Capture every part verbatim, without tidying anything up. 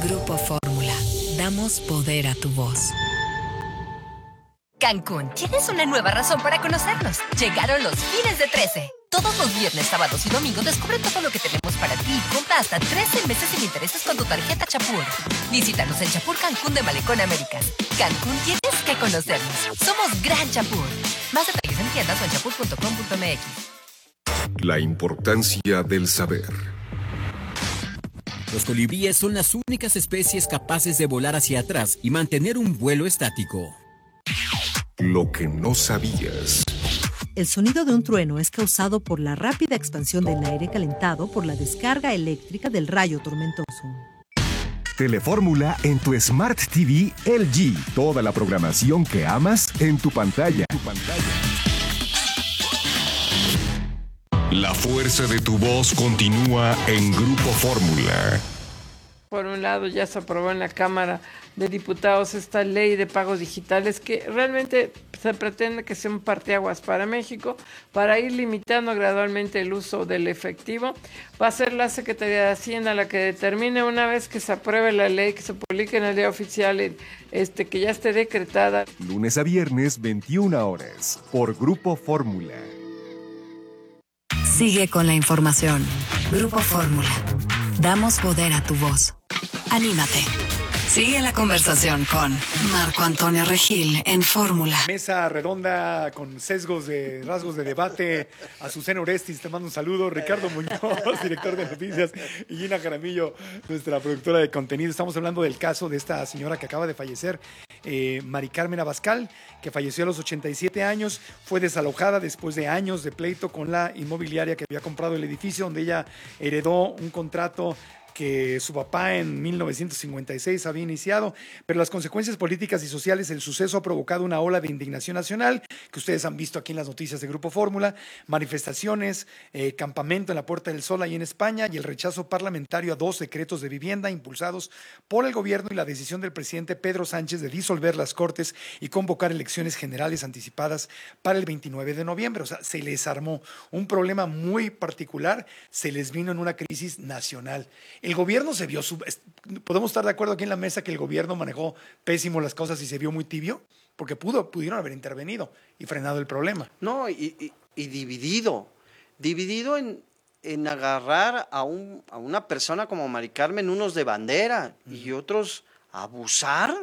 Grupo Fórmula. Damos poder a tu voz. Cancún, tienes una nueva razón para conocernos. Llegaron los fines de trece. Todos los viernes, sábados y domingos descubre todo lo que tenemos para ti. Compra hasta trece meses sin intereses con tu tarjeta Chapur. Visítanos en Chapur Cancún de Malecón Américas. Cancún, tienes que conocernos. Somos Gran Chapur. Más detalles en tiendas o en chapur punto com punto m x. La importancia del saber. Los colibríes son las únicas especies capaces de volar hacia atrás y mantener un vuelo estático. Lo que no sabías. El sonido de un trueno es causado por la rápida expansión del aire calentado por la descarga eléctrica del rayo tormentoso. Telefórmula en tu Smart T V L G. Toda la programación que amas en tu pantalla. Tu pantalla. La fuerza de tu voz continúa en Grupo Fórmula. Por un lado, ya se aprobó en la Cámara de Diputados esta ley de pagos digitales que realmente se pretende que sea un parteaguas para México para ir limitando gradualmente el uso del efectivo. Va a ser la Secretaría de Hacienda la que determine, una vez que se apruebe la ley, que se publique en el Día Oficial, este, que ya esté decretada. Lunes a viernes, veintiuna horas, por Grupo Fórmula. Sigue con la información. Grupo Fórmula. Damos poder a tu voz. Anímate. Sigue la conversación con Marco Antonio Regil en Fórmula. Mesa redonda con sesgos de rasgos de debate. Azucena Orestis, te mando un saludo. Ricardo Muñoz, director de noticias. Y Gina Jaramillo, nuestra productora de contenido. Estamos hablando del caso de esta señora que acaba de fallecer, eh, Mari Carmen Abascal, que falleció a los ochenta y siete años. Fue desalojada después de años de pleito con la inmobiliaria que había comprado el edificio, donde ella heredó un contrato que su papá en mil novecientos cincuenta y seis había iniciado, pero las consecuencias políticas y sociales del suceso ha provocado una ola de indignación nacional que ustedes han visto aquí en las noticias de Grupo Fórmula, manifestaciones, eh, campamento en la Puerta del Sol ahí en España y el rechazo parlamentario a dos decretos de vivienda impulsados por el gobierno y la decisión del presidente Pedro Sánchez de disolver las Cortes y convocar elecciones generales anticipadas para el veintinueve de noviembre. O sea, se les armó un problema muy particular, se les vino en una crisis nacional. El gobierno se vio, sub... podemos estar de acuerdo aquí en la mesa que el gobierno manejó pésimo las cosas y se vio muy tibio, porque pudo, pudieron haber intervenido y frenado el problema. No, y, y, y dividido, dividido en, en agarrar a, un, a una persona como Mari Carmen, unos de bandera uh-huh. y otros abusar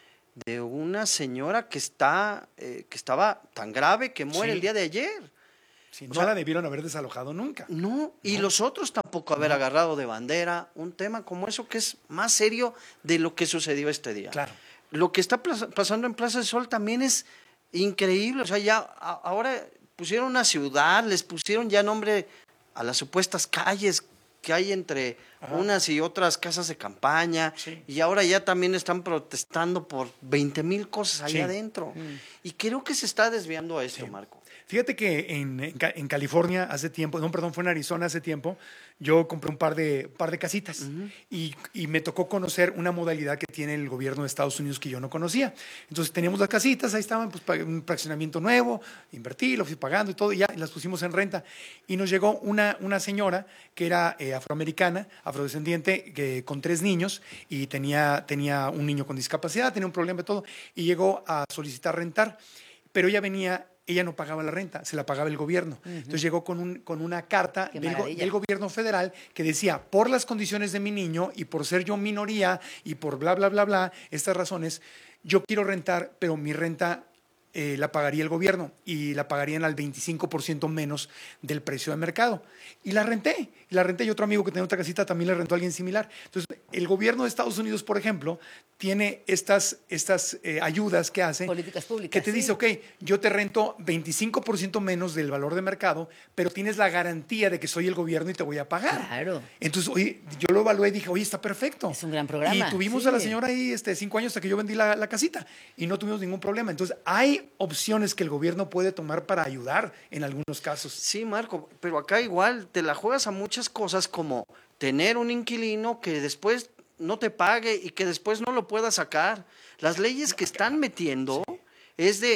de una señora que, está, eh, que estaba tan grave que muere sí. el día de ayer. Si no o sea, la debieron haber desalojado nunca. No, y no. los otros tampoco haber no. agarrado de bandera un tema como eso que es más serio de lo que sucedió este día. Claro. Lo que está pasando en Plaza del Sol también es increíble. O sea, ya a, ahora pusieron una ciudad, les pusieron ya nombre a las supuestas calles que hay entre Ajá. unas y otras casas de campaña. Sí. Y ahora ya también están protestando por veinte mil cosas allá sí. adentro. Mm. Y creo que se está desviando a esto, sí. Marco. Fíjate que en, en, en California hace tiempo, no, perdón, fue en Arizona hace tiempo, yo compré un par de, par de casitas uh-huh. y, y me tocó conocer una modalidad que tiene el gobierno de Estados Unidos que yo no conocía. Entonces teníamos las casitas, ahí estaban, pues un fraccionamiento nuevo, invertí, lo fui pagando y todo, y ya y las pusimos en renta. Y nos llegó una, una señora que era eh, afroamericana, afrodescendiente, que, con tres niños y tenía, tenía un niño con discapacidad, tenía un problema y todo, y llegó a solicitar rentar, pero ella venía... Ella no pagaba la renta, se la pagaba el gobierno. Uh-huh. Entonces llegó con, un, con una carta del, go, del gobierno federal que decía, por las condiciones de mi niño y por ser yo minoría y por bla, bla, bla, bla, estas razones, yo quiero rentar, pero mi renta eh, la pagaría el gobierno y la pagarían al veinticinco por ciento menos del precio de mercado. Y la renté, y la renté y otro amigo que tenía otra casita también le rentó a alguien similar. Entonces, el gobierno de Estados Unidos, por ejemplo, tiene estas, estas eh, ayudas que hace. Políticas públicas. Que te sí. dice, ok, yo te rento veinticinco por ciento menos del valor de mercado, pero tienes la garantía de que soy el gobierno y te voy a pagar. Claro. Entonces, oye, yo lo evalué y dije, oye, está perfecto. Es un gran programa. Y tuvimos sí. a la señora ahí este, cinco años hasta que yo vendí la, la casita y no tuvimos ningún problema. Entonces, hay opciones que el gobierno puede tomar para ayudar en algunos casos. Sí, Marco, pero acá igual te la juegas a muchas cosas como tener un inquilino que después no te pague y que después no lo pueda sacar. Las leyes que están metiendo sí. es de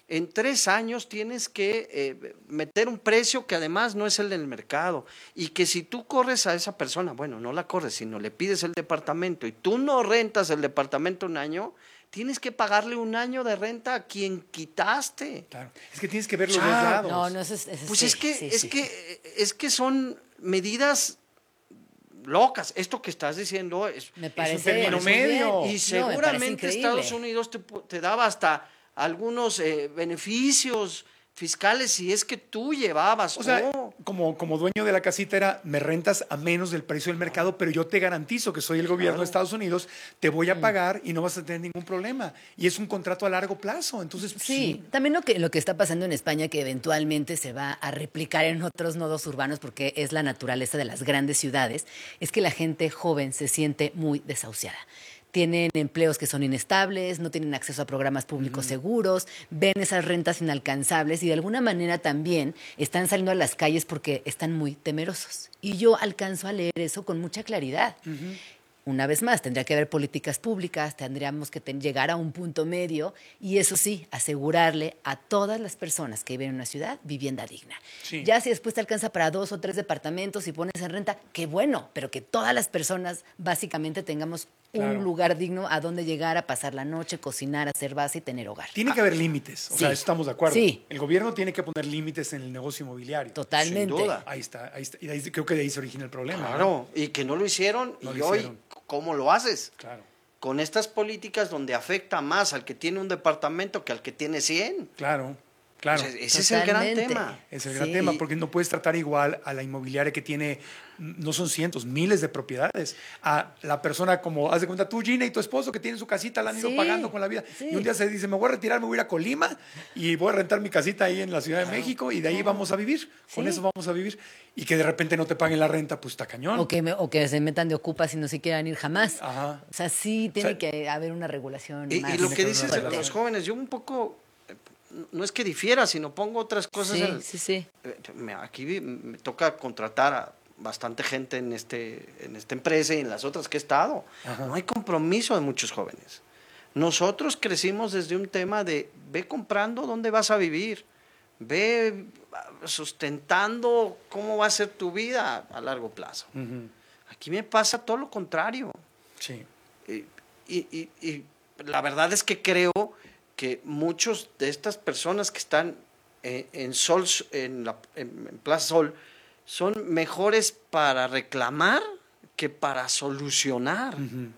en tres años tienes que eh, meter un precio que además no es el del mercado y que si tú corres a esa persona, bueno, no la corres, sino le pides el departamento y tú no rentas el departamento un año, tienes que pagarle un año de renta a quien quitaste. Claro, es que tienes que ver los O dos sea, lados. No, no, eso es, eso Pues sí, es que, sí, es sí. que, es que son medidas locas. Esto que estás diciendo es, Me es parece un término eso es bien. medio. y No, me parece seguramente increíble. Estados Unidos te, pu- te daba hasta algunos eh, beneficios fiscales si es que tú llevabas. O sea, oh, como, como dueño de la casita era, me rentas a menos del precio del mercado, pero yo te garantizo que soy el gobierno de Estados Unidos, te voy a pagar y no vas a tener ningún problema. Y es un contrato a largo plazo, entonces Sí, sí. también lo que, lo que está pasando en España, que eventualmente se va a replicar en otros nodos urbanos, porque es la naturaleza de las grandes ciudades, es que la gente joven se siente muy desahuciada. Tienen empleos que son inestables, no tienen acceso a programas públicos seguros, ven esas rentas inalcanzables y de alguna manera también están saliendo a las calles porque están muy temerosos. Y yo alcanzo a leer eso con mucha claridad. Una vez más, tendría que haber políticas públicas, tendríamos que ten- llegar a un punto medio y eso sí, asegurarle a todas las personas que viven en una ciudad vivienda digna. Sí. Ya si después te alcanza para dos o tres departamentos y pones en renta, qué bueno, pero que todas las personas básicamente tengamos Claro. un lugar digno a donde llegar a pasar la noche, cocinar, hacer base y tener hogar. Tiene que haber límites, o Sí. sea, estamos de acuerdo. Sí. El gobierno tiene que poner límites en el negocio inmobiliario. Totalmente. Sin duda. Ahí está, ahí está. Y de ahí- creo que de ahí se origina el problema. ¿no? claro, y que no lo hicieron No y lo hoy, hicieron. ¿cómo lo haces? Claro, Con estas políticas donde afecta más al que tiene un departamento que al que tiene cien. claro, claro. O sea, ese es el gran Totalmente. tema. Es el gran Sí. tema, porque no puedes tratar igual a la inmobiliaria que tiene, no son cientos, miles de propiedades, a la persona como, haz de cuenta, tú, Gina, y tu esposo que tienen su casita, la han ido Sí, pagando con la vida. sí. Y un día se dice, me voy a retirar, me voy a ir a Colima y voy a rentar mi casita ahí en la Ciudad de México y de ahí vamos a vivir. Con Sí. eso vamos a vivir. Y que de repente no te paguen la renta, pues está cañón. O que, me- o que se metan de ocupas y no se quieran ir jamás. Ajá. O sea, sí tiene O sea, que haber una regulación Y, más. y lo tiene que que dices haber de una los jóvenes, yo un poco, eh, no es que difiera, sino pongo otras cosas. Sí, en- sí, sí. eh, me- Aquí vi- me toca contratar a bastante gente en, este, en esta empresa y en las otras que he estado. No hay compromiso de muchos jóvenes. Nosotros crecimos desde un tema de ve comprando dónde vas a vivir, ve sustentando cómo va a ser tu vida a largo plazo. Ujú. Aquí me pasa todo lo contrario. Sí. Y, y- y- y la verdad es que creo que muchos de estas personas que están eh, en Sol, en, la, en, en Plaza Sol, son mejores para reclamar que para solucionar.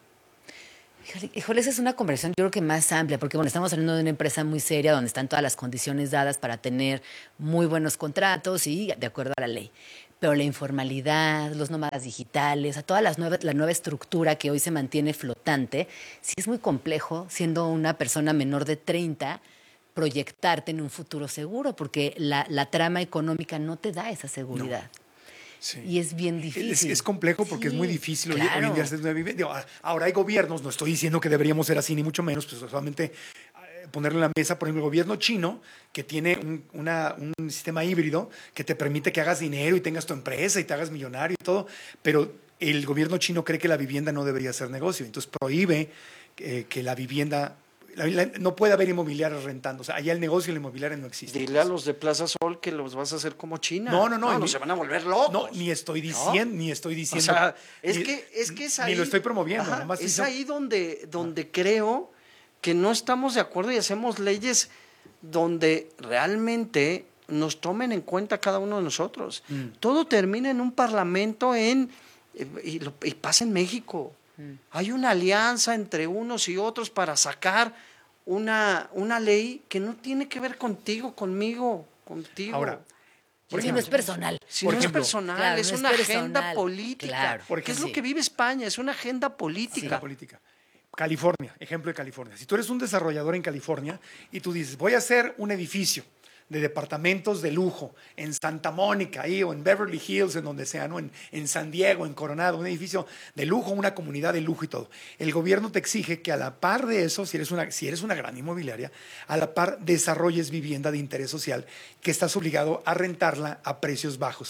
Híjole, híjole, esa es una conversación yo creo que más amplia, porque bueno, estamos hablando de una empresa muy seria donde están todas las condiciones dadas para tener muy buenos contratos y de acuerdo a la ley. Pero la informalidad, los nómadas digitales, a toda las nuevas, la nueva estructura que hoy se mantiene flotante, sí es muy complejo, siendo una persona menor de treinta, proyectarte en un futuro seguro, porque la, la trama económica no te da esa seguridad. Sí. Y es bien difícil. Es, es complejo porque es muy Sí, difícil hoy- claro. hoy en día hacer una vivienda. Digo, a- ahora hay gobiernos, no estoy diciendo que deberíamos ser así, ni mucho menos, pues solamente eh, ponerle en la mesa, por ejemplo, el gobierno chino, que tiene un, una- un sistema híbrido que te permite que hagas dinero y tengas tu empresa y te hagas millonario y todo, pero el gobierno chino cree que la vivienda no debería ser negocio, entonces prohíbe eh, que la vivienda, la- la- no puede haber inmobiliarios rentando, o sea, allá el negocio de la inmobiliaria no existe. Dile a los de Plaza Sol que los vas a hacer como China. No, no, no, No, ni- se van a volver locos. No, ni estoy diciendo, ni estoy O diciendo. sea, es ni- que es, que es ahí. Ni lo estoy promoviendo, Ajá, nomás es estoy- ahí donde, donde creo que no estamos de acuerdo y hacemos leyes donde realmente nos tomen en cuenta cada uno de nosotros. Mm. Todo termina en un parlamento en eh, y, lo- y pasa en México. Hay una alianza entre unos y otros para sacar una, una ley que no tiene que ver contigo, conmigo, contigo. Ahora, por Sí, ejemplo, no es personal. Si por no ejemplo, es personal, claro, es no es una personal, agenda política. claro. Por ¿Qué es ejemplo, lo que vive España? Es una agenda política. la política. California, ejemplo de California. Si tú eres un desarrollador en California y tú dices, voy a hacer un edificio de departamentos de lujo en Santa Mónica, ahí, o en Beverly Hills, en donde sea, ¿no? en, en San Diego, en Coronado, un edificio de lujo, una comunidad de lujo y todo. El gobierno te exige que a la par de eso, si eres una, si eres una gran inmobiliaria, a la par desarrolles vivienda de interés social que estás obligado a rentarla a precios bajos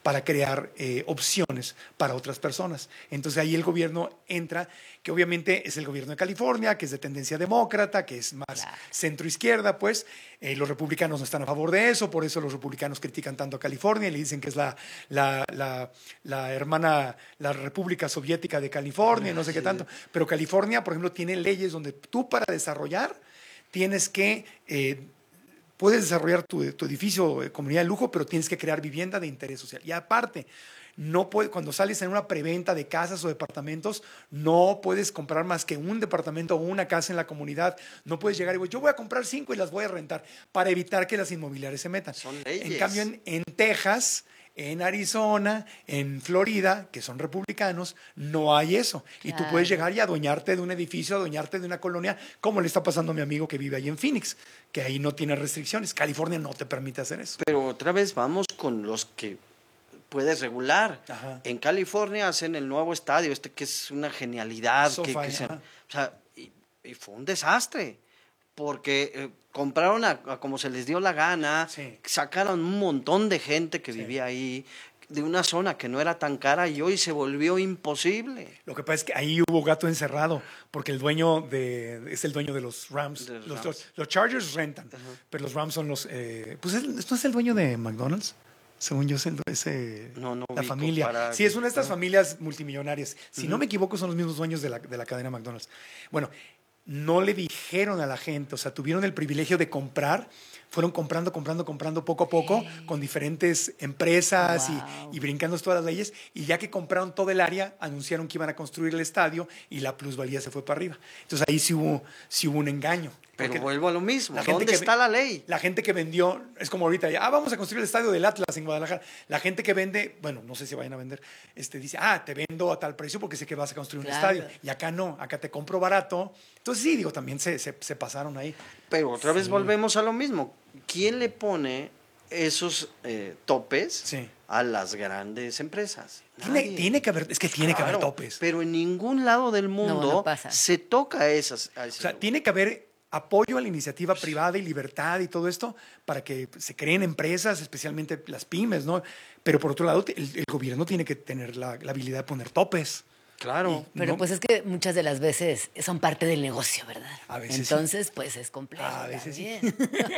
para crear eh, opciones para otras personas. Entonces ahí el gobierno entra, que obviamente es el gobierno de California, que es de tendencia demócrata, que es más claro. centro-izquierda, pues eh, los republicanos no están a favor de eso, por eso los republicanos critican tanto a California y le dicen que es la, la, la, la hermana, la República Soviética de California, no sé qué tanto. Pero California, por ejemplo, tiene leyes donde tú para desarrollar tienes que... Eh, puedes desarrollar tu, tu edificio de comunidad de lujo, pero tienes que crear vivienda de interés social. Y aparte, no puede, cuando sales en una preventa de casas o departamentos, no puedes comprar más que un departamento o una casa en la comunidad. No puedes llegar y decir, yo voy a comprar cinco y las voy a rentar, para evitar que las inmobiliarias se metan. Son leyes. En cambio, en, en Texas, en Arizona, en Florida, que son republicanos, no hay eso. Claro. Y tú puedes llegar y adueñarte de un edificio, adueñarte de una colonia, como le está pasando a mi amigo que vive ahí en Phoenix, que ahí no tiene restricciones. California no te permite hacer eso. Pero otra vez vamos con los que puedes regular. Ajá. En California hacen el nuevo estadio, este que es una genialidad. SoFi, que, que se, o ajá. sea, y, y fue un desastre. Porque eh, compraron a, a como se les dio la gana, Sí. sacaron un montón de gente que Sí. vivía ahí, de una zona que no era tan cara y hoy se volvió imposible. Lo que pasa es que ahí hubo gato encerrado, porque el dueño de, es el dueño de los Rams. De los los, Rams. los- los Chargers rentan, pero los Rams son los... Eh, pues, es- ¿esto es el dueño de McDonald's? Según yo, es, el, es eh, No, no la ubico familia. para- Sí, es una de estas ah. familias multimillonarias. Si Ujú. no me equivoco, son los mismos dueños de la, de la cadena McDonald's. Bueno, no le dijeron a la gente, o sea, tuvieron el privilegio de comprar, fueron comprando, comprando, comprando poco a poco con diferentes empresas Wow. y, y brincando todas las leyes, y ya que compraron todo el área, anunciaron que iban a construir el estadio y la plusvalía se fue para arriba. Entonces ahí sí hubo, sí hubo un engaño. Pero Porque vuelvo a lo mismo. la gente ¿Dónde que está ve- la ley? La gente que vendió, es como ahorita, ya, ah, vamos a construir el estadio del Atlas en Guadalajara. La gente que vende, bueno, no sé si vayan a vender, este, dice, ah, te vendo a tal precio porque sé que vas a construir un Claro. estadio. Y acá no, acá te compro barato. Entonces sí, digo, también se, se, se pasaron ahí. Pero otra vez Sí. volvemos a lo mismo. ¿Quién le pone esos eh, topes Sí. a las grandes empresas? Tiene, Nadie. tiene que haber, es que tiene que haber Claro, topes. Pero en ningún lado del mundo no pasa. se toca a esas. A O ese sea, lugar. tiene que haber apoyo a la iniciativa privada y libertad y todo esto para que se creen empresas, especialmente las pymes, ¿no? Pero por otro lado, el, el gobierno tiene que tener la, la habilidad de poner topes. Claro. Y Pero no- pues es que muchas de las veces son parte del negocio, ¿verdad? A veces sí. Entonces, pues es complejo. A veces sí. también.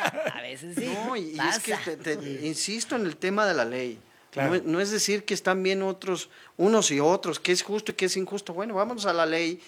A veces sí. No, y, y es Pasa. que te- te- insisto en el tema de la ley. Claro. No, es- no es decir que están bien otros, unos y otros, que es justo y que es injusto. Bueno, vámonos a la ley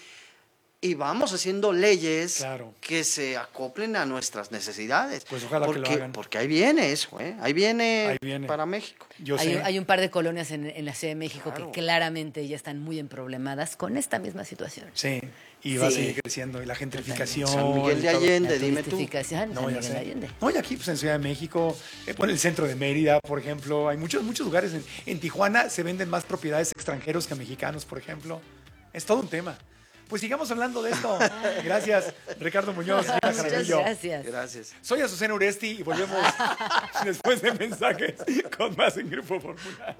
y vamos haciendo leyes Claro. que se acoplen a nuestras necesidades. Pues ojalá que porque, lo hagan. Porque ahí viene eso, ¿eh? Ahí viene, Ahí viene. para México. Yo Hay, sé. hay un par de colonias en, en la Ciudad de México Claro. que claramente ya están muy emproblemadas con esta misma situación. Sí, y va a Sí. seguir creciendo. Y la gentrificación. San Miguel y de todo. Allende, La dime tú. turistificación, No, San ya Miguel sé. Allende. No, y aquí pues en Ciudad de México, eh, bueno, el centro de Mérida, por ejemplo, hay muchos, muchos lugares. En, en Tijuana se venden más propiedades extranjeros que mexicanos, por ejemplo. Es todo un tema. Pues sigamos hablando de esto. Gracias, Ricardo Muñoz. Gina Muchas Jaramillo. gracias. Gracias. Soy Azucena Uresti y volvemos después de mensajes con más en Grupo Fórmula.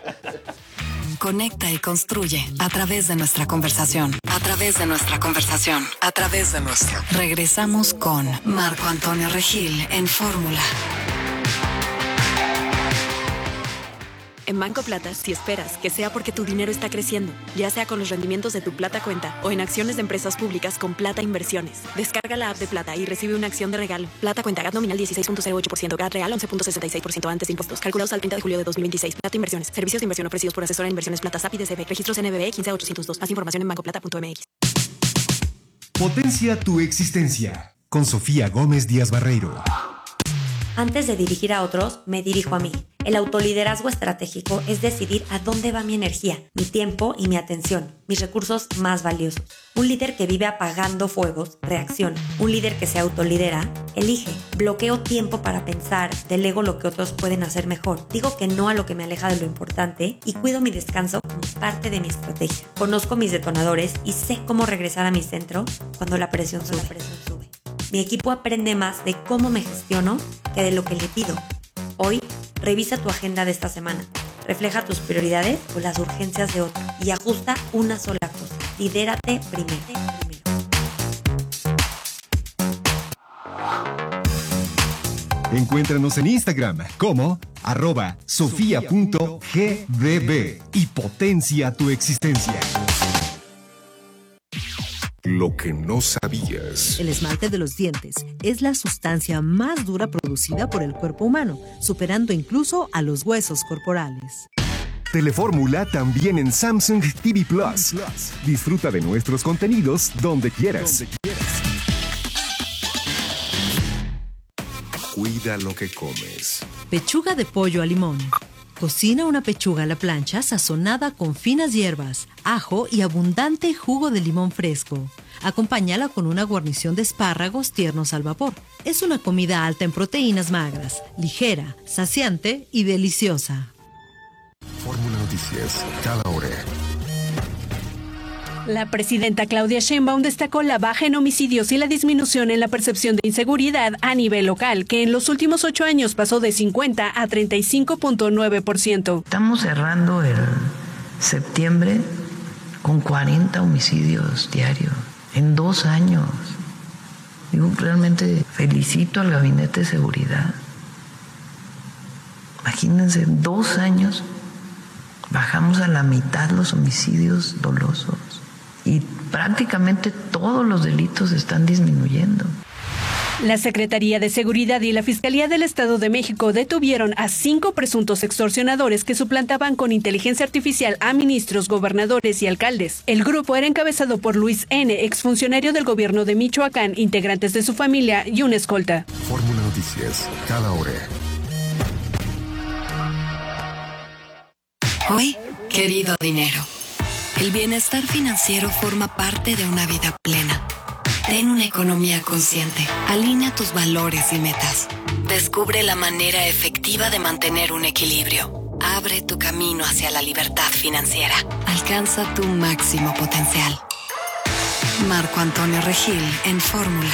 Conecta y construye a través de nuestra conversación. A través de nuestra conversación. A través de nuestro. Regresamos con Marco Antonio Regil en Fórmula. En Banco Plata, si esperas que sea porque tu dinero está creciendo, ya sea con los rendimientos de tu Plata Cuenta o en acciones de empresas públicas con Plata Inversiones, descarga la app de Plata y recibe una acción de regalo. Plata Cuenta, G A T nominal dieciséis punto cero ocho por ciento, G A T real once punto sesenta y seis por ciento antes de impuestos. Calculados al treinta de julio de dos mil veintiséis. Plata Inversiones. Servicios de inversión ofrecidos por Asesora en Inversiones Plata S A P y D C B. Registros N B B quince ochocientos dos. Más información en bancoplata punto m x. Potencia tu existencia con Sofía Gómez Díaz Barreiro. Antes de dirigir a otros, me dirijo a mí. El autoliderazgo estratégico es decidir a dónde va mi energía, mi tiempo y mi atención, mis recursos más valiosos. Un líder que vive apagando fuegos, reacciona. Un líder que se autolidera, elige. Bloqueo tiempo para pensar, delego lo que otros pueden hacer mejor. Digo que no a lo que me aleja de lo importante y cuido mi descanso como parte de mi estrategia. Conozco mis detonadores y sé cómo regresar a mi centro cuando la presión sube. La presión sube. Mi equipo aprende más de cómo me gestiono que de lo que le pido. Hoy, revisa tu agenda de esta semana. Refleja tus prioridades o las urgencias de otro y ajusta una sola cosa. Lidérate primero. Encuéntranos en Instagram como arroba sofía punto g d b y potencia tu existencia. Lo que no sabías. El esmalte de los dientes es la sustancia más dura producida por el cuerpo humano, superando incluso a los huesos corporales. Telefórmula también en Samsung T V Plus. Disfruta de nuestros contenidos donde quieras. Cuida lo que comes. Pechuga de pollo a limón. Cocina una pechuga a la plancha sazonada con finas hierbas, ajo y abundante jugo de limón fresco. Acompáñala con una guarnición de espárragos tiernos al vapor. Es una comida alta en proteínas magras, ligera, saciante y deliciosa. Fórmula Noticias, cada hora. La presidenta Claudia Sheinbaum destacó la baja en homicidios y la disminución en la percepción de inseguridad a nivel local, que en los últimos ocho años pasó de cincuenta a treinta y cinco punto nueve por ciento. Estamos cerrando el septiembre con cuarenta homicidios diarios en dos años. Yo realmente felicito al Gabinete de Seguridad. Imagínense, en dos años bajamos a la mitad los homicidios dolosos. Y prácticamente todos los delitos están disminuyendo. La Secretaría de Seguridad y la Fiscalía del Estado de México detuvieron a cinco presuntos extorsionadores que suplantaban con inteligencia artificial a ministros, gobernadores y alcaldes. El grupo era encabezado por Luis N., exfuncionario del gobierno de Michoacán, integrantes de su familia y una escolta. Fórmula Noticias, cada hora. Hoy, querido dinero, el bienestar financiero forma parte de una vida plena. Ten una economía consciente. Alinea tus valores y metas. Descubre la manera efectiva de mantener un equilibrio. Abre tu camino hacia la libertad financiera. Alcanza tu máximo potencial. Marco Antonio Regil en Fórmula.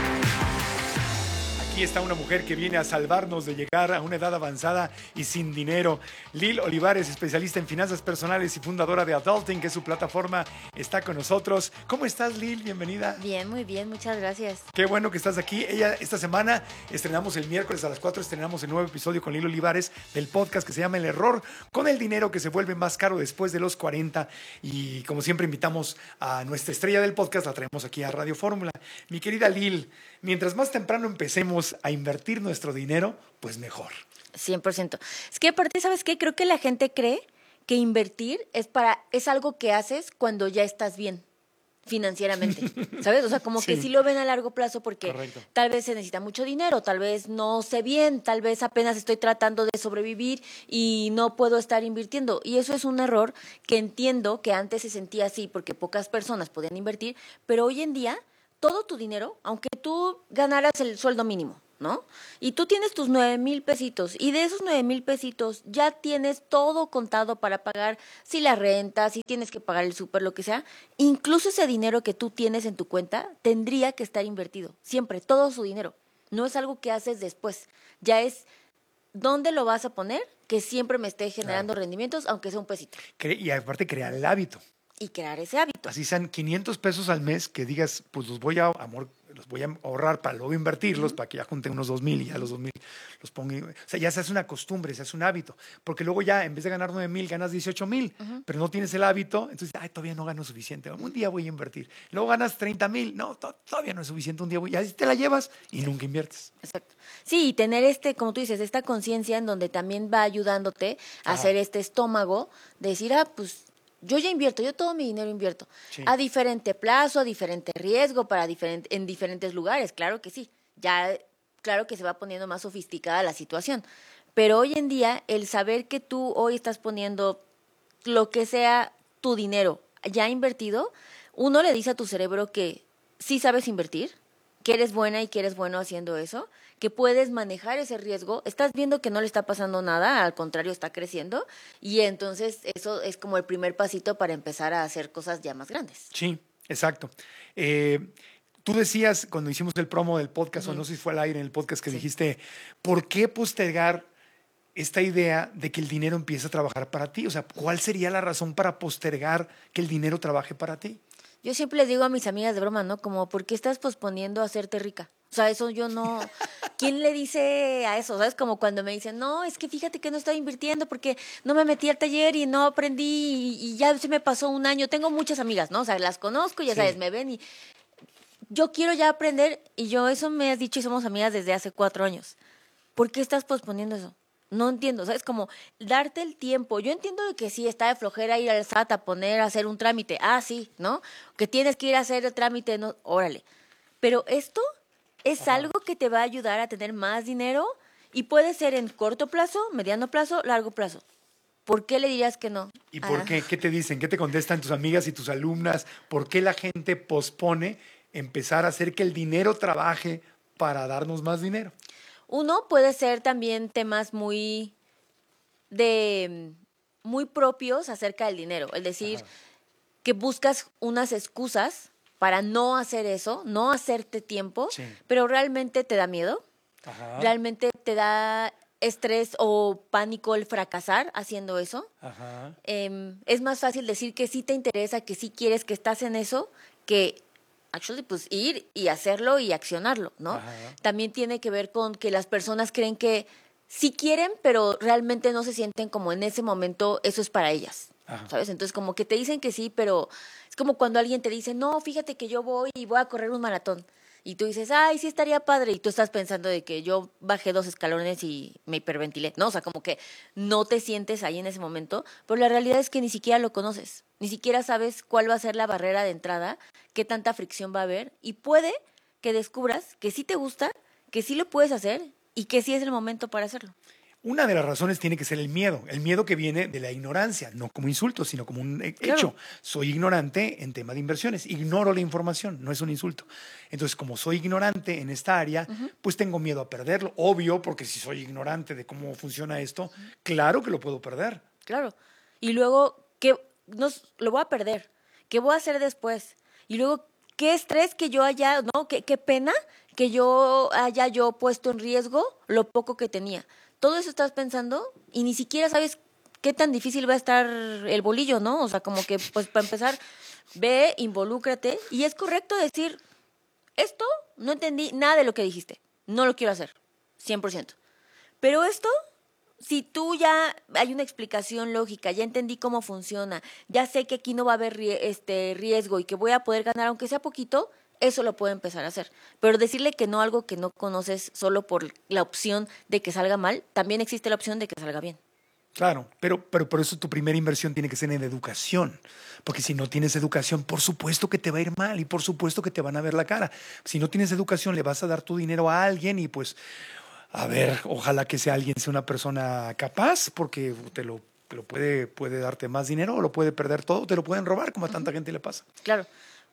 Aquí está una mujer que viene a salvarnos de llegar a una edad avanzada y sin dinero. Lil Olivares, especialista en finanzas personales y fundadora de Adulting, que es su plataforma, está con nosotros. ¿Cómo estás, Lil? Bienvenida. Bien, muy bien, muchas gracias. Qué bueno que estás aquí. Ella, esta semana estrenamos el miércoles a las cuatro, estrenamos el nuevo episodio con Lil Olivares del podcast que se llama El Error, con el dinero que se vuelve más caro después de los cuarenta. Y como siempre invitamos a nuestra estrella del podcast, la traemos aquí a Radio Fórmula. Mi querida Lil, mientras más temprano empecemos a invertir nuestro dinero, pues mejor. cien por ciento. Es que aparte, ¿sabes qué? Creo que la gente cree que invertir es para es algo que haces cuando ya estás bien financieramente, ¿sabes? O sea, como sí. que sí lo ven a largo plazo porque Correcto. Tal vez se necesita mucho dinero, tal vez no sé bien, tal vez apenas estoy tratando de sobrevivir y no puedo estar invirtiendo. Y eso es un error que entiendo que antes se sentía así porque pocas personas podían invertir, pero hoy en día todo tu dinero, aunque tú ganaras el sueldo mínimo, ¿no? Y tú tienes tus nueve mil pesitos y de esos nueve mil pesitos ya tienes todo contado para pagar si la renta, si tienes que pagar el súper, lo que sea. Incluso ese dinero que tú tienes en tu cuenta tendría que estar invertido, siempre, todo su dinero. No es algo que haces después, ya es dónde lo vas a poner que siempre me esté generando claro. rendimientos, aunque sea un pesito. Y aparte crear el hábito. Y crear ese hábito. Así sean quinientos pesos al mes que digas, pues los voy a, amor, los voy a ahorrar para luego invertirlos, uh-huh. para que ya junten unos dos mil y ya los dos mil los ponga. O sea, ya se hace una costumbre, se hace un hábito. Porque luego ya, en vez de ganar nueve mil, ganas dieciocho mil, uh-huh. pero no tienes el hábito, entonces, ay, todavía no gano suficiente. Un día voy a invertir. Luego ganas treinta mil, no, to- todavía no es suficiente. Un día voy, y así te la llevas y nunca inviertes. Exacto. Sí, y tener este, como tú dices, esta conciencia en donde también va ayudándote a ah. hacer este estómago, de decir, ah, pues yo ya invierto, yo todo mi dinero invierto. Sí. A diferente plazo, a diferente riesgo, para diferente, en diferentes lugares, claro que sí. Ya, claro que se va poniendo más sofisticada la situación. Pero hoy en día, el saber que tú hoy estás poniendo lo que sea tu dinero ya invertido, uno le dice a tu cerebro que sí sabes invertir, que eres buena y que eres bueno haciendo eso, que puedes manejar ese riesgo, estás viendo que no le está pasando nada, al contrario está creciendo, y entonces eso es como el primer pasito para empezar a hacer cosas ya más grandes. Sí, exacto. Eh, tú decías cuando hicimos el promo del podcast, uh-huh. o no sé si fue al aire en el podcast que sí. dijiste, ¿por qué postergar esta idea de que el dinero empiece a trabajar para ti? O sea, ¿cuál sería la razón para postergar que el dinero trabaje para ti? Yo siempre les digo a mis amigas de broma, ¿no? Como, ¿por qué estás posponiendo hacerte rica? O sea, eso yo no... ¿Quién le dice a eso? ¿Sabes? Como cuando me dicen, no, es que fíjate que no estoy invirtiendo porque no me metí al taller y no aprendí y, y ya se me pasó un año. Tengo muchas amigas, ¿no? O sea, las conozco, ya Sí. sabes, me ven y... Yo quiero ya aprender y yo eso me has dicho y somos amigas desde hace cuatro años. ¿Por qué estás posponiendo eso? No entiendo, ¿sabes? Como darte el tiempo. Yo entiendo de que sí, está de flojera ir al S A T a poner a hacer un trámite. Ah, sí, ¿no? Que tienes que ir a hacer el trámite, no, órale. Pero esto es Ajá. algo que te va a ayudar a tener más dinero y puede ser en corto plazo, mediano plazo, largo plazo. ¿Por qué le dirías que no? ¿Y por Ah. qué? ¿Qué te dicen? ¿Qué te contestan tus amigas y tus alumnas? ¿Por qué la gente pospone empezar a hacer que el dinero trabaje para darnos más dinero? Uno puede ser también temas muy de muy propios acerca del dinero, es decir, Ajá. que buscas unas excusas para no hacer eso, no hacerte tiempo, sí. pero realmente te da miedo, Ajá. realmente te da estrés o pánico el fracasar haciendo eso. Ajá. Eh, es más fácil decir que sí te interesa, que sí quieres, que estás en eso, que actually, pues ir y hacerlo y accionarlo, ¿no? Ajá. También tiene que ver con que las personas creen que sí quieren, pero realmente no se sienten como en ese momento eso es para ellas, Ajá. ¿sabes? Entonces como que te dicen que sí, pero es como cuando alguien te dice, no, fíjate que yo voy y voy a correr un maratón. Y tú dices, ay, sí estaría padre. Y tú estás pensando de que yo bajé dos escalones y me hiperventilé. No, o sea, como que no te sientes ahí en ese momento. Pero la realidad es que ni siquiera lo conoces. Ni siquiera sabes cuál va a ser la barrera de entrada, qué tanta fricción va a haber. Y puede que descubras que sí te gusta, que sí lo puedes hacer y que sí es el momento para hacerlo. Una de las razones tiene que ser el miedo, el miedo que viene de la ignorancia, no como insulto, sino como un hecho. Claro. Soy ignorante en tema de inversiones, ignoro la información, no es un insulto. Entonces, como soy ignorante en esta área, uh-huh. pues tengo miedo a perderlo, obvio, porque si soy ignorante de cómo funciona esto, uh-huh. claro que lo puedo perder. Claro. Y luego, ¿qué no, lo voy a perder? ¿Qué voy a hacer después? Y luego, ¿qué estrés que yo haya, no? ¿Qué, qué pena que yo haya yo puesto en riesgo lo poco que tenía? Todo eso estás pensando y ni siquiera sabes qué tan difícil va a estar el bolillo, ¿no? O sea, como que, pues, para empezar, ve, involúcrate. Y es correcto decir, esto no entendí nada de lo que dijiste. No lo quiero hacer, cien por ciento. Pero esto, si tú ya hay una explicación lógica, ya entendí cómo funciona, ya sé que aquí no va a haber este riesgo y que voy a poder ganar, aunque sea poquito, eso lo puedo empezar a hacer. Pero decirle que no a algo que no conoces solo por la opción de que salga mal, también existe la opción de que salga bien. Claro, pero, pero por eso tu primera inversión tiene que ser en educación. Porque si no tienes educación, por supuesto que te va a ir mal y por supuesto que te van a ver la cara. Si no tienes educación, le vas a dar tu dinero a alguien y pues, a ver, ojalá que sea alguien sea una persona capaz porque te lo, te lo puede, puede darte más dinero o lo puede perder todo, te lo pueden robar como a tanta gente le pasa. Claro.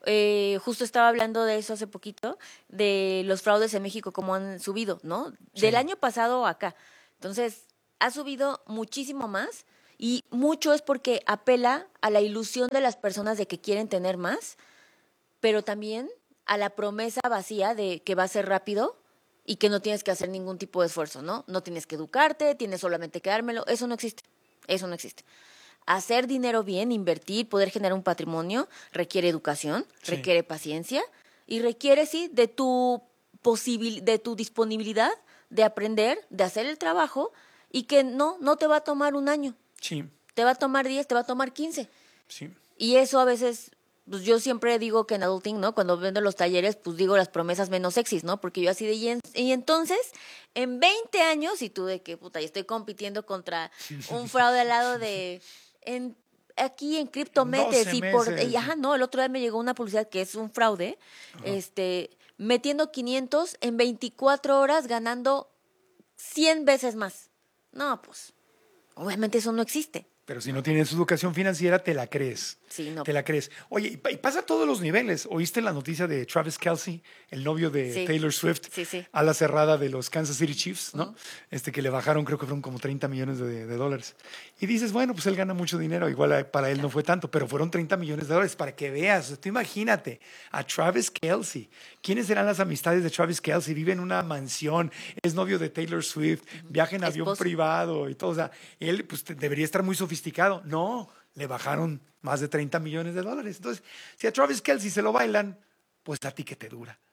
Eh, justo estaba hablando de eso hace poquito, de los fraudes en México, cómo han subido, ¿no? Sí. Del año pasado acá. Entonces, ha subido muchísimo más y mucho es porque apela a la ilusión de las personas de que quieren tener más, pero también a la promesa vacía de que va a ser rápido y que no tienes que hacer ningún tipo de esfuerzo, ¿no? No tienes que educarte, tienes solamente que dármelo. Eso no existe, eso no existe. Hacer dinero bien, invertir, poder generar un patrimonio, requiere educación, sí. requiere paciencia y requiere, sí, de tu posibil- de tu disponibilidad de aprender, de hacer el trabajo y que no, no te va a tomar un año. Sí. Te va a tomar diez, te va a tomar quince. Sí. Y eso a veces, pues yo siempre digo que en Adulting, ¿no? Cuando vendo los talleres, pues digo las promesas menos sexys, ¿no? Porque yo así de, y, en, y entonces, en veinte años, y tú de que, puta, ya estoy compitiendo contra un fraude al lado de... En, aquí en criptometes y por y, ajá, no, el otro día me llegó una publicidad que es un fraude, ajá. este, metiendo quinientos en veinticuatro horas ganando cien veces más. No, pues, obviamente eso no existe. Pero si no tienes educación financiera, te la crees. Sí, no. Te la crees. Oye, y pasa a todos los niveles. ¿Oíste la noticia de Travis Kelce, el novio de sí. Taylor Swift, sí, sí. a la cerrada de los Kansas City Chiefs, ¿no? Uh-huh. Este que le bajaron, creo que fueron como treinta millones de, de dólares. Y dices, bueno, pues él gana mucho dinero. Igual para él no fue tanto, pero fueron treinta millones de dólares. Para que veas, tú imagínate a Travis Kelce. ¿Quiénes serán las amistades de Travis Kelce? Vive en una mansión, es novio de Taylor Swift, uh-huh. viaja en avión Esposo. privado y todo. O sea, él pues, debería estar muy sofisticado. No, le bajaron más de treinta millones de dólares. Entonces, si a Travis Kelce se lo bailan, pues a ti que te dura.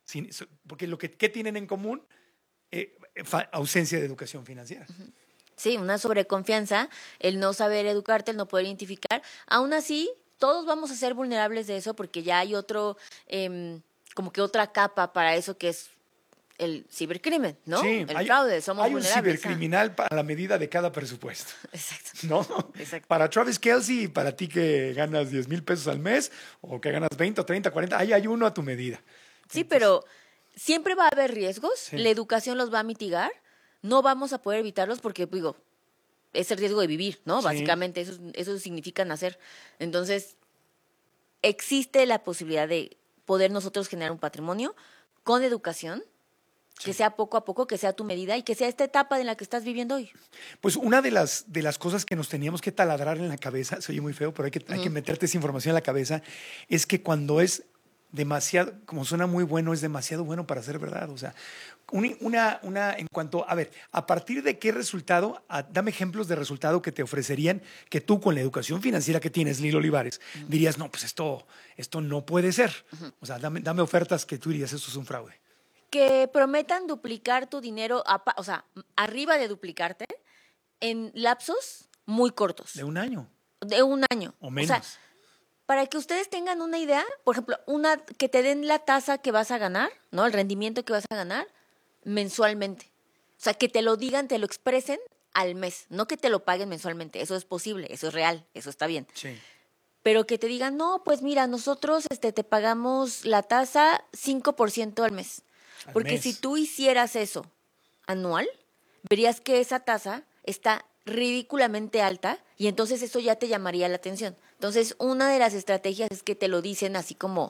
Sin, porque lo que ¿qué tienen en común? Eh, fa, ausencia de educación financiera. Sí, una sobreconfianza, el no saber educarte, el no poder identificar. Aún así, todos vamos a ser vulnerables de eso porque ya hay otro, eh, como que otra capa para eso que es el cibercrimen, ¿no? Sí, el hay, fraude, somos hay un vulnerables. cibercriminal ¿ah? Para la medida de cada presupuesto. Exacto. ¿No? Exacto. Para Travis Kelce y para ti que ganas diez mil pesos al mes o que ganas veinte o treinta, cuarenta, ahí hay uno a tu medida. Sí, Entonces, pero siempre va a haber riesgos, sí. La educación los va a mitigar, no vamos a poder evitarlos porque, digo, es el riesgo de vivir, ¿no? Sí. Básicamente eso, eso significa nacer. Entonces, existe la posibilidad de poder nosotros generar un patrimonio con educación, sí. Que sea poco a poco, que sea a tu medida y que sea esta etapa en la que estás viviendo hoy. Pues una de las, de las cosas que nos teníamos que taladrar en la cabeza, se oye muy feo, pero hay que, uh-huh. hay que meterte esa información en la cabeza, es que cuando es demasiado, como suena muy bueno, es demasiado bueno para ser verdad. O sea, una, una en cuanto, a ver, ¿a partir de qué resultado? A, dame ejemplos de resultado que te ofrecerían que tú con la educación financiera que tienes, Lil Olivares, uh-huh. dirías, no, pues esto, esto no puede ser. Uh-huh. O sea, dame, dame ofertas que tú dirías, esto es un fraude. Que prometan duplicar tu dinero, o sea, arriba de duplicarte, en lapsos muy cortos. ¿De un año? De un año. O menos. O sea, para que ustedes tengan una idea, por ejemplo, una que te den la tasa que vas a ganar, ¿no? El rendimiento que vas a ganar mensualmente. O sea, que te lo digan, te lo expresen al mes, no que te lo paguen mensualmente. Eso es posible, eso es real, eso está bien. Sí. Pero que te digan, no, pues mira, nosotros este, te pagamos la tasa cinco por ciento al mes. Al Porque mes. Si tú hicieras eso anual, verías que esa tasa está ridículamente alta y entonces eso ya te llamaría la atención. Entonces, una de las estrategias es que te lo dicen así como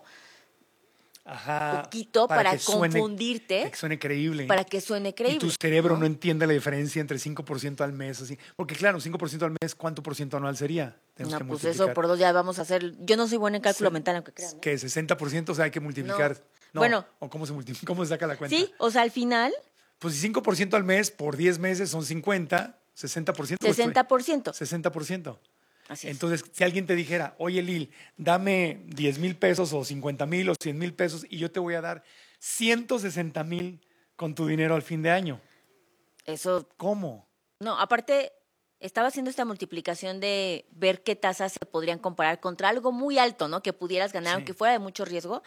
Ajá, poquito para, para que confundirte. Suene, que suene creíble. Para que suene creíble. Y tu cerebro ¿no? no entiende la diferencia entre cinco por ciento al mes. Así. Porque claro, cinco por ciento al mes, ¿cuánto por ciento anual sería? Tenemos no, que pues eso por dos ya vamos a hacer. Yo no soy buena en cálculo sí. mental, aunque crean. ¿eh? ¿Qué? ¿sesenta por ciento? O sea, hay que multiplicar. No. No. Bueno. ¿O cómo se multiplica? ¿Cómo se saca la cuenta? Sí, o sea, al final. Pues si cinco por ciento al mes por diez meses son cincuenta, sesenta por ciento. sesenta por ciento. Pues, sesenta por ciento. Así es. Entonces, si alguien te dijera, oye, Lil, dame diez mil pesos o cincuenta mil o cien mil pesos y yo te voy a dar ciento sesenta mil con tu dinero al fin de año. Eso. ¿Cómo? No, aparte, estaba haciendo esta multiplicación de ver qué tasas se podrían comparar contra algo muy alto, ¿no? Que pudieras ganar, sí. aunque fuera de mucho riesgo.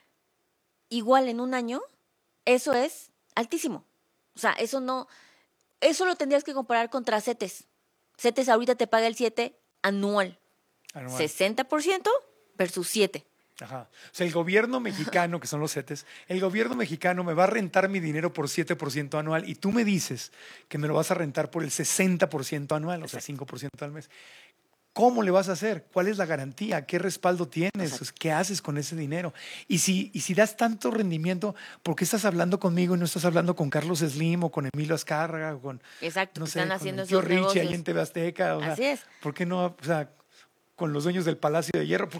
Igual en un año, eso es altísimo. O sea, eso no. Eso lo tendrías que comparar contra CETES. CETES ahorita te paga el siete anual. anual. sesenta por ciento versus siete. Ajá. O sea, el gobierno mexicano, que son los CETES, el gobierno mexicano me va a rentar mi dinero por siete por ciento anual y tú me dices que me lo vas a rentar por el sesenta por ciento anual, o sea, cinco por ciento al mes. ¿Cómo le vas a hacer? ¿Cuál es la garantía? ¿Qué respaldo tienes? Exacto. ¿Qué haces con ese dinero? Y si, y si das tanto rendimiento, ¿por qué estás hablando conmigo y no estás hablando con Carlos Slim o con Emilio Azcárraga o con, Exacto, no que sé, están con haciendo el tío esos Richie negocios. ahí en T V Azteca? O Así sea, es. ¿por qué no, o sea, con los dueños del Palacio de Hierro?